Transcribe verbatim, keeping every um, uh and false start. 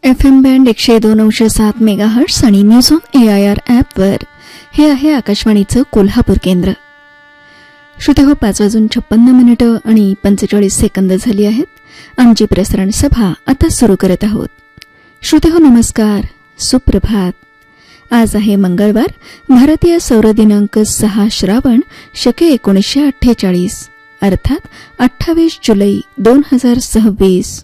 F M band एकशे दोन अंश सात मेगा हर्ट्स आणि news on A I R ॲपवर हे आहे आकाशवाणीचं कोल्हापूर केंद्र. श्रोते हो, पाच वाजून छप्पन्न मिनिटं आणि पंचेचाळीस सेकंद झाली आहेत. आमची प्रसारण सभा आता सुरू करत आहोत. श्रोते हो, नमस्कार, सुप्रभात. आज आहे मंगळवार, भारतीय सौर दिनांक सहा श्रावण शके एकोणीसशे अठ्ठेचाळीस, अर्थात अठ्ठावीस जुलै दोन हजार सव्वीस.